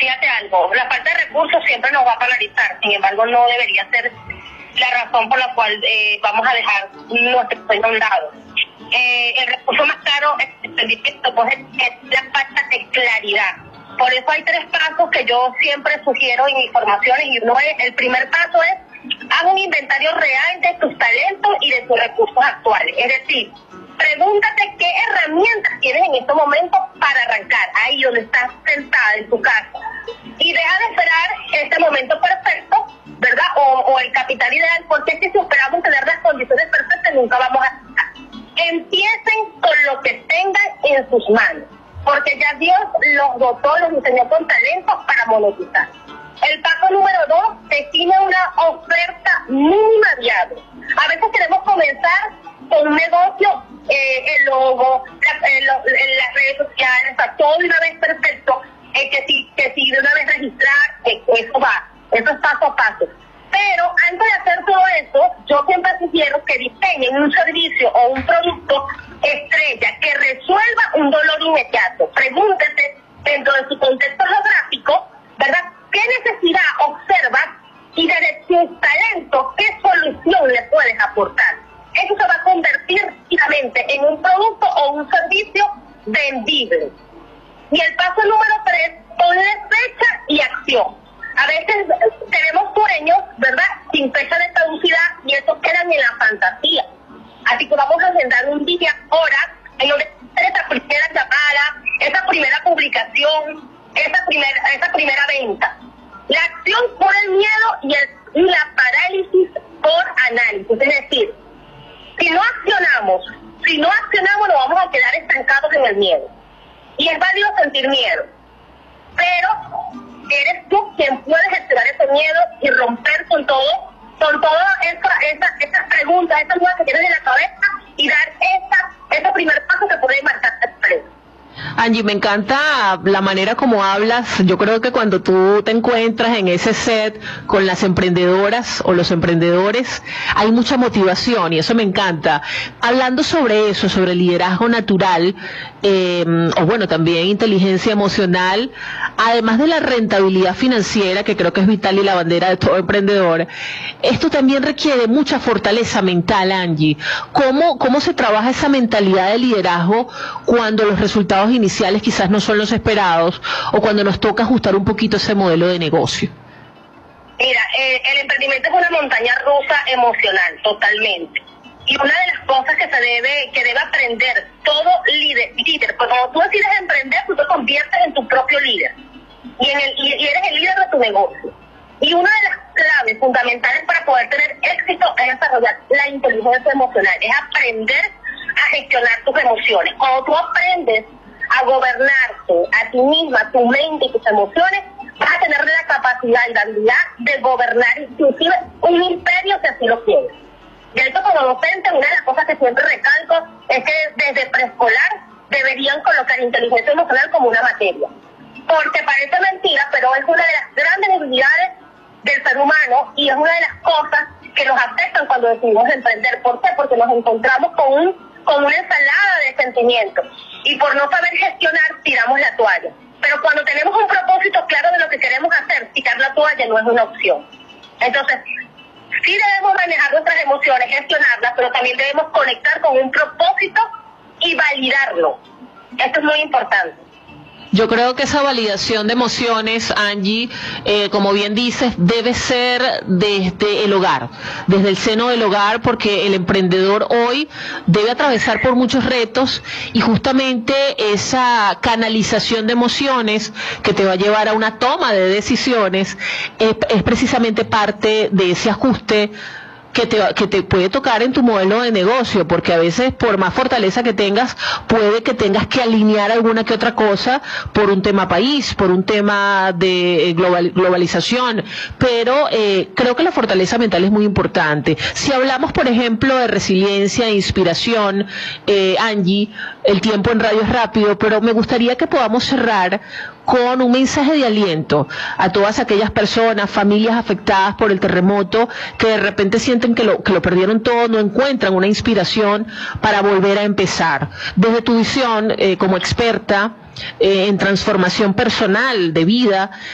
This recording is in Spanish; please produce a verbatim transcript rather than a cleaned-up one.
fíjate algo, la falta de recursos siempre nos va a paralizar, sin embargo no debería ser la razón por la cual eh, vamos a dejar nuestro sueño a un lado. Eh, el recurso más caro es el emprendimiento, pues es, es la falta de claridad. Por eso hay tres pasos que yo siempre sugiero en mis formaciones, y uno es, el primer paso es, haz un inventario real de tus talentos y de tus recursos actuales. Es decir, pregúntate qué herramientas tienes en estos momentos para arrancar, ahí donde estás sentada en tu casa. Y deja de esperar este momento perfecto, ¿verdad? O, o el capital ideal, porque es que si esperamos tener las condiciones perfectas, nunca vamos a estar. Empiecen con lo que tengan en sus manos, porque ya Dios los dotó, los diseñó con talentos para monetizar. El paso número dos, define una oferta mínima viable. A veces queremos comenzar con un negocio, eh, el logo, la, el, el, las redes sociales, o sea, todo de una vez perfecto, eh, que si que si de una vez registrar, eh, eso va, eso es paso a paso. Pero antes de hacer todo eso, yo siempre sugiero que diseñen un servicio o un producto estrella que resuelva un dolor inmediato. Pregúntese, dentro de su contexto geográfico, ¿verdad?, ¿qué necesidad observas y desde tus talentos qué solución le puedes aportar? Eso se va a convertir rápidamente en un producto o un servicio vendible. Y el paso número tres, ponle fecha y acción. A veces tenemos sueños, ¿verdad?, sin fecha de caducidad, y esos quedan en la fantasía. Así que vamos a agendar un día, horas, en donde esa primera llamada, esa primera publicación, esa primera, esa primera venta. La acción por el miedo y, el, y la parálisis por análisis. Es decir, si no accionamos, si no accionamos nos vamos a quedar estancados en el miedo. Y es válido sentir miedo, pero eres tú quien puede gestionar ese miedo y romper con todo, con todas esas esa, esa preguntas, esas dudas que tienes en la cabeza, y dar esa, ese primer paso que puede marcarte el precio. Angie, me encanta la manera como hablas. Yo creo que cuando tú te encuentras en ese set con las emprendedoras o los emprendedores, hay mucha motivación y eso me encanta. Hablando sobre eso, sobre liderazgo natural, eh, o bueno, también inteligencia emocional, además de la rentabilidad financiera, que creo que es vital y la bandera de todo emprendedor, esto también requiere mucha fortaleza mental, Angie. ¿Cómo, cómo se trabaja esa mentalidad de liderazgo cuando los resultados iniciales quizás no son los esperados, o cuando nos toca ajustar un poquito ese modelo de negocio? Mira, eh, el emprendimiento es una montaña rusa emocional, totalmente. Y una de las cosas que se debe, que debe aprender todo líder, líder, pues cuando tú decides emprender, tú te conviertes en tu propio líder. Y, en el, y, y eres el líder de tu negocio. Y una de las claves fundamentales para poder tener éxito es desarrollar la inteligencia emocional, es aprender a gestionar tus emociones. Cuando tú aprendes a gobernarte a ti misma, tu mente y tus emociones, vas a tener la capacidad y la habilidad de gobernar inclusive un imperio si así lo quieres. De hecho, como docente, una de las cosas que siempre recalco es que desde preescolar deberían colocar inteligencia emocional como una materia. Porque parece mentira, pero es una de las grandes debilidades del ser humano y es una de las cosas que nos afectan cuando decidimos emprender. ¿Por qué? Porque nos encontramos con un con una ensalada de sentimientos, y por no saber gestionar tiramos la toalla. Pero cuando tenemos un propósito claro de lo que queremos hacer, tirar la toalla no es una opción. Entonces, sí debemos manejar nuestras emociones, gestionarlas, pero también debemos conectar con un propósito y validarlo. Esto es muy importante. Yo creo que esa validación de emociones, Angie, eh, como bien dices, debe ser desde el hogar, desde el seno del hogar, porque el emprendedor hoy debe atravesar por muchos retos, y justamente esa canalización de emociones que te va a llevar a una toma de decisiones es, es precisamente parte de ese ajuste que te, que te puede tocar en tu modelo de negocio, porque a veces, por más fortaleza que tengas, puede que tengas que alinear alguna que otra cosa por un tema país, por un tema de global, globalización, pero eh, creo que la fortaleza mental es muy importante. Si hablamos, por ejemplo, de resiliencia e inspiración, eh, Angie, el tiempo en radio es rápido, pero me gustaría que podamos cerrar con un mensaje de aliento a todas aquellas personas, familias afectadas por el terremoto, que de repente sienten que lo, que lo perdieron todo, no encuentran una inspiración para volver a empezar. Desde tu visión, eh, como experta eh, en transformación personal de vida,